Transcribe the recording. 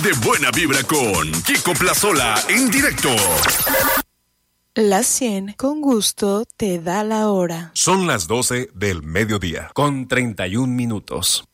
de buena vibra con Kiko Plazola en directo. La 100 con gusto te da la hora. Son las 12 del mediodía, con 31 minutos.